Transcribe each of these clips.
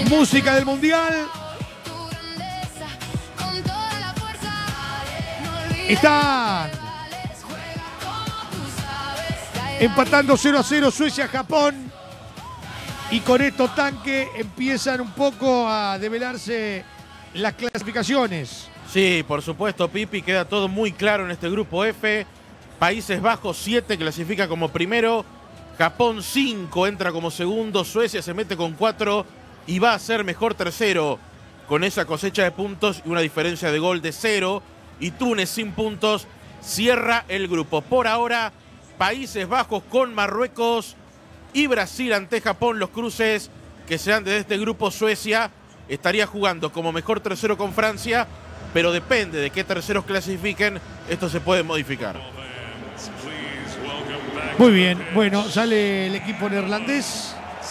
Música del Mundial. Están empatando 0-0 Suecia-Japón. Y con esto Tanque empiezan un poco a develarse las clasificaciones. Sí, por supuesto, Pipi, queda todo muy claro en este grupo F. Países Bajos 7 clasifica como primero, Japón 5 entra como segundo, Suecia se mete con 4 y va a ser mejor tercero con esa cosecha de puntos y una diferencia de gol de 0. Y Túnez sin puntos cierra el grupo. Por ahora, Países Bajos con Marruecos y Brasil ante Japón, los cruces que se dan desde este grupo. Suecia estaría jugando como mejor tercero con Francia, pero depende de qué terceros clasifiquen, esto se puede modificar. Muy bien, bueno, sale el equipo neerlandés.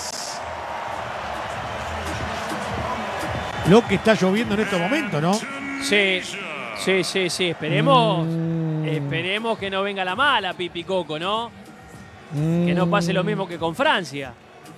Lo que está lloviendo en este momento, ¿no? Sí, sí, sí, sí. Esperemos que no venga la mala, Pipi Coco, ¿no? Que no pase lo mismo que con Francia.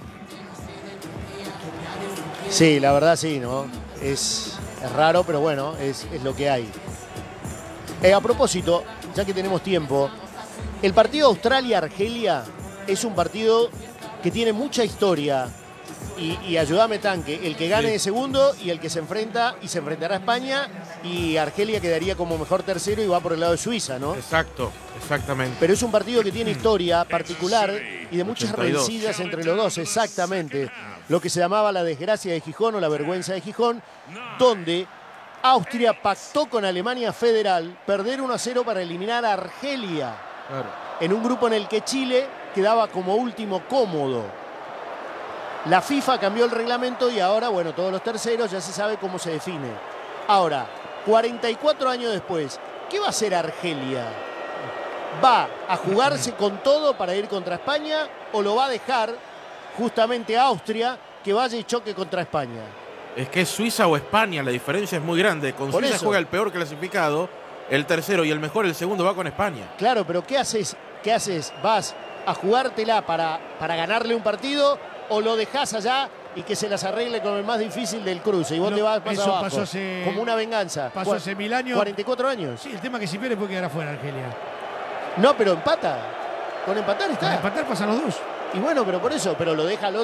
Sí, la verdad sí, ¿no? Es raro, pero bueno, es lo que hay. A propósito, ya que tenemos tiempo, el partido Australia-Argelia es un partido que tiene mucha historia. Y ayúdame, Tanque, el que gane de segundo y el que se enfrenta y se enfrentará a España, y Argelia quedaría como mejor tercero y va por el lado de Suiza, ¿no? Exacto, exactamente. Pero es un partido que tiene historia particular y de muchas 82. rencidas entre los dos, exactamente. Lo que se llamaba la desgracia de Gijón o la vergüenza de Gijón, donde Austria pactó con Alemania Federal perder 1-0 para eliminar a Argelia. Claro. En un grupo en el que Chile quedaba como último cómodo. La FIFA cambió el reglamento y ahora, bueno, todos los terceros ya se sabe cómo se define. Ahora, 44 años después, ¿qué va a hacer Argelia? ¿Va a jugarse con todo para ir contra España o lo va a dejar justamente a Austria que vaya y choque contra España? Es que es Suiza o España, la diferencia es muy grande. Con Por Suiza eso juega el peor clasificado, el tercero, y el mejor, el segundo, va con España. Claro, pero ¿qué haces? ¿Qué haces? ¿Vas a jugártela para ganarle un partido o lo dejás allá y que se las arregle con el más difícil del cruce? Y vos te vas más eso abajo, pasó hace, como una venganza. pasó hace 1000 años. 44 años. Sí, el tema es que si pierde puede quedar afuera Argelia. No, pero empata. Con empatar está. Para empatar pasan los dos. Y bueno, pero por eso, pero lo deja al otro.